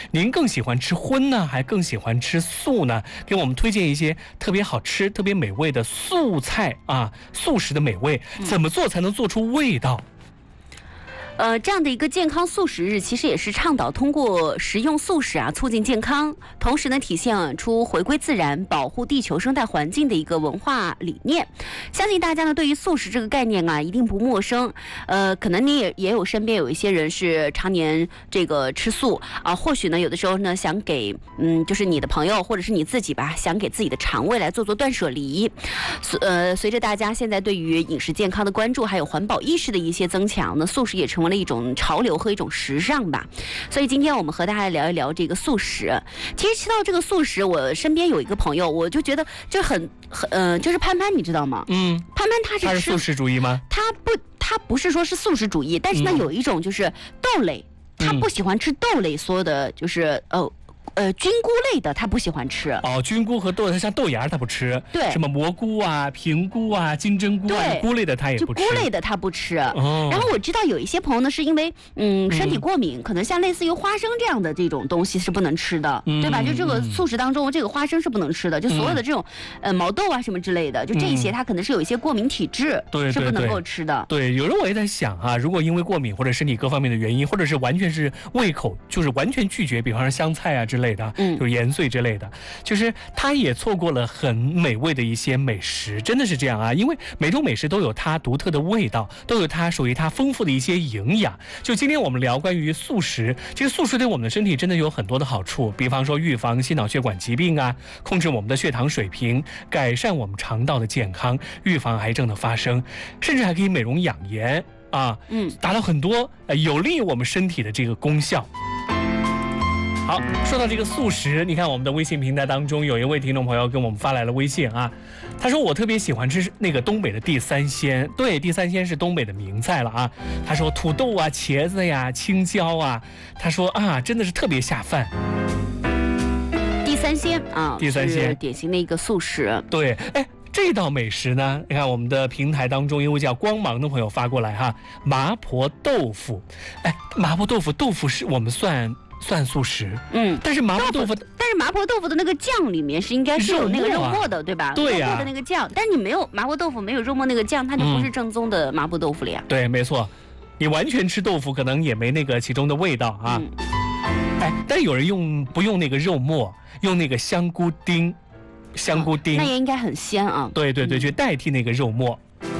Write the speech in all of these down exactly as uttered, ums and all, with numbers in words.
您更喜欢吃荤呢，还更喜欢吃素呢？给我们推荐一些特别好吃、特别美味的素菜啊，素食的美味，怎么做才能做出味道？ 呃，这样的一个健康素食日，其实也是倡导通过食用素食啊，促进健康，同时呢，体现出回归自然、保护地球生态环境的一个文化理念。相信大家呢，对于素食这个概念啊，一定不陌生。呃，可能你也也有身边有一些人是常年这个吃素啊，或许呢，有的时候呢，想给嗯，就是你的朋友或者是你自己吧，想给自己的肠胃来做做断舍离。呃，随着大家现在对于饮食健康的关注，还有环保意识的一些增强呢，素食也成为了一种潮流和一种时尚吧。所以今天我们和大家聊一聊这个素食。其实吃到这个素食，我身边有一个朋友，我就觉得就很很呃，就是潘潘，你知道吗？ 嗯， 潘潘他是他是素食主义吗？ 他不，他不是说是素食主义，但是呢， 嗯、 有一种就是豆类，他不喜欢吃豆类，所有的就是呃。呃，菌菇类的他不喜欢吃哦，菌菇和豆，像豆芽他不吃， 对， 什么蘑菇啊、平菇啊、金针菇啊，菇类的他也不吃， 就菇类的他不吃。 哦， 然后我知道有一些朋友呢，是因为嗯身体过敏、嗯，可能像类似于花生这样的这种东西是不能吃的，嗯、对吧？就这个素食当中，这个花生是不能吃的，就所有的这种、嗯、呃毛豆啊什么之类的，就这些他可能是有一些过敏体质， 对、嗯， 是不能够吃的。 对，有人我也在想啊，如果因为过敏或者身体各方面的原因，或者是完全是胃口就是完全拒绝，比方说香菜啊之类的，嗯，有盐碎之类的，就是他也错过了很美味的一些美食，真的是这样啊！因为每种美食都有它独特的味道，都有它属于它丰富的一些营养。就今天我们聊关于素食，其实素食对我们的身体真的有很多的好处，比方说预防心脑血管疾病啊，控制我们的血糖水平，改善我们肠道的健康，预防癌症的发生，甚至还可以美容养颜啊，嗯，达到很多呃有利于我们身体的这个功效。好，说到这个素食，你看我们的微信平台当中有一位听众朋友跟我们发来了微信啊，他说我特别喜欢吃那个东北的地三鲜，对，地三鲜是东北的名菜了啊。他说土豆啊、茄子呀、青椒啊，他说啊，真的是特别下饭。 地三鲜啊， 地三鲜典型的一个素食。 对，哎。这道美食呢，你看我们的平台当中，一位叫光芒的朋友发过来哈，麻婆豆腐。哎，麻婆豆腐，豆腐是我们算算素食，嗯，但是麻婆豆腐， 但是麻婆豆腐的那个酱里面是应该是有那个肉末的，对吧？ 对呀、啊， 肉末的那个酱，但是你没有麻婆豆腐没有肉末那个酱，它就不是正宗的麻婆豆腐了呀。 嗯、对，没错，你完全吃豆腐可能也没那个其中的味道啊。嗯、哎，但有人用不用那个肉末，用那个香菇丁。香菇丁、 哦、那也应该很鲜啊！ 对对对，去代替那个肉末。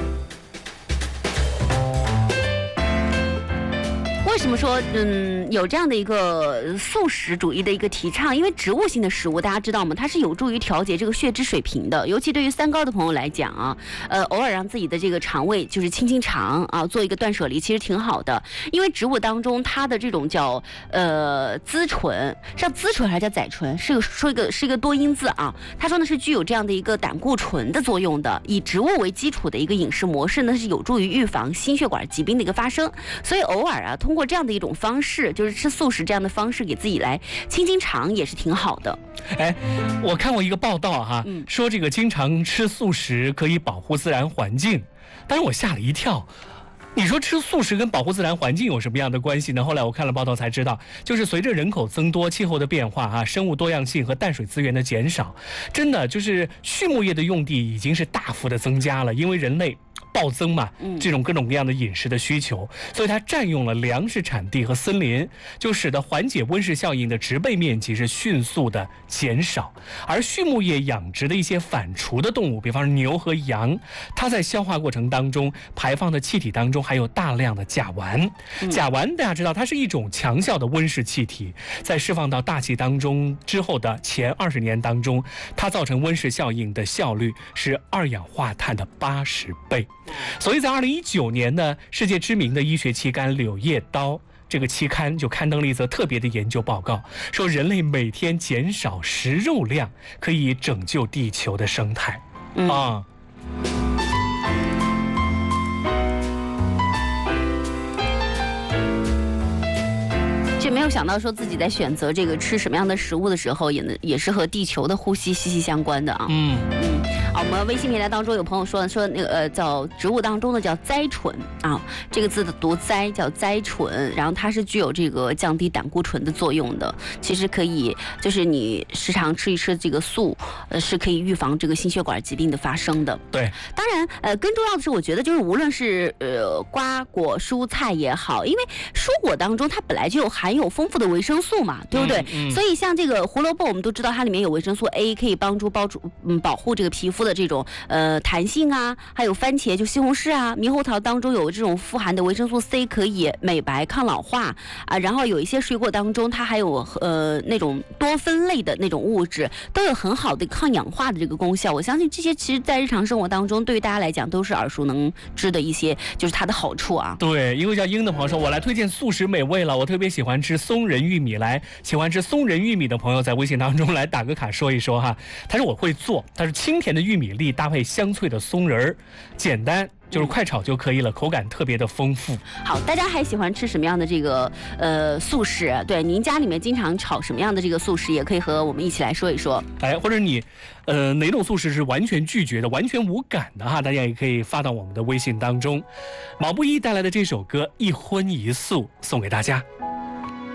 为什么说嗯有这样的一个素食主义的一个提倡？因为植物性的食物大家知道吗？它是有助于调节这个血脂水平的，尤其对于三高的朋友来讲啊，呃，偶尔让自己的这个肠胃就是清清肠啊，做一个断舍离，其实挺好的。因为植物当中它的这种叫呃甾醇，是叫甾醇还是叫甾醇？是个说一个是一个多音字啊。他说呢是具有这样的一个胆固醇的作用的，以植物为基础的一个饮食模式呢是有助于预防心血管疾病的一个发生。所以偶尔啊，通过这样的一种方式，就是吃素食这样的方式，给自己来清清肠也是挺好的。 哎，我看过一个报道哈，嗯、说这个经常吃素食可以保护自然环境，但是我吓了一跳。你说吃素食跟保护自然环境有什么样的关系呢？后来我看了报道才知道，就是随着人口增多、气候的变化啊、生物多样性和淡水资源的减少，真的就是畜牧业的用地已经是大幅的增加了，因为人类暴增嘛，这种各种各样的饮食的需求，所以它占用了粮食产地和森林，就使得缓解温室效应的植被面积是迅速的减少。而畜牧业养殖的一些反刍的动物，比方说牛和羊，它在消化过程当中排放的气体当中含有大量的甲烷。甲烷大家知道，它是一种强效的温室气体，在释放到大气当中之后的前二十年当中，它造成温室效应的效率是二氧化碳的八十倍。所以在二零一九年呢，世界知名的医学期刊《柳叶刀》这个期刊就刊登了一则特别的研究报告，说人类每天减少食肉量可以拯救地球的生态。嗯、啊。 这没有想到说自己在选择这个吃什么样的食物的时候，也能也是和地球的呼吸息息相关的啊。嗯嗯。好，我们微信平台当中有朋友说说那个呃叫植物当中的叫甾醇啊，这个字的读甾叫甾醇，然后它是具有这个降低胆固醇的作用的。其实可以就是你时常吃一吃这个素，呃是可以预防这个心血管疾病的发生的。 对， 当然呃更重要的是，我觉得就是无论是呃瓜果蔬菜也好，因为蔬果当中它本来就有含有丰富的维生素嘛，对不对？嗯嗯、所以像这个胡萝卜，我们都知道它里面有维生素 A， 可以帮助包住嗯保护这个皮肤的这种呃弹性啊，还有番茄就西红柿啊，猕猴桃当中有这种富含的维生素 C， 可以美白抗老化啊。然后有一些水果当中，它还有呃那种多酚类的那种物质，都有很好的抗氧化的这个功效。我相信这些其实在日常生活当中，对于大家来讲都是耳熟能知的一些，就是它的好处啊。 对，一位叫英的朋友说，我来推荐素食美味了，我特别喜欢吃松仁玉米，来喜欢吃松仁玉米的朋友在微信当中来打个卡说一说哈。他说我会做，他是清甜的玉米粒搭配香脆的松仁，简单。就是快炒就可以了，口感特别的丰富。 好，大家还喜欢吃什么样的这个呃素食？对，您家里面经常炒什么样的这个素食，也可以和我们一起来说一说。 哎，或者你呃哪种素食是完全拒绝的、完全无感的哈，大家也可以发到我们的微信当中。毛不易带来的这首歌《一荤一素》送给大家。